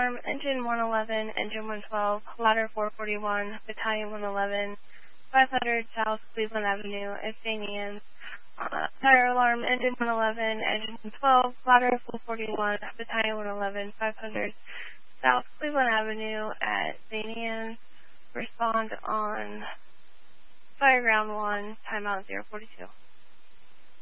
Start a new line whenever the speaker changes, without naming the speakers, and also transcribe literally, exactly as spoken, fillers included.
alarm, engine one eleven, engine one twelve, ladder four forty-one, battalion one eleven, five hundred South Cleveland Avenue, at Saint Anne's. Uh, fire alarm, engine one eleven, engine one twelve, ladder four forty-one, battalion one eleven, five hundred South Cleveland Avenue at Saint Anne's. Respond on Fire Ground one, timeout zero forty-two.